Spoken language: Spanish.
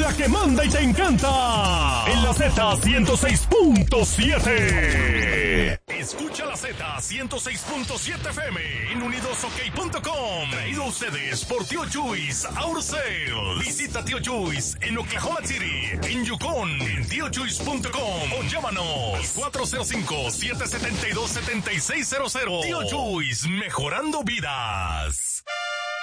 la que manda y te encanta. En la Z106.7. Escucha la Z106.7 FM en unidosok.com. Traído a ustedes por Tío Chuys Auto Sale. Visita Tío Chuys en Oklahoma City, en Yukon, en tiochuys.com o llámanos 405-772-7600. Tío Chuys, mejorando vidas.